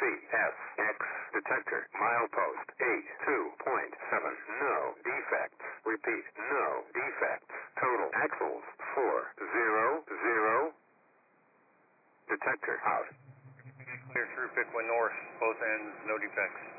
CSX detector, milepost 82.7. No defects. Repeat, no defects. Total axles 400. Detector out. Clear through Pickwind North, both ends, no defects.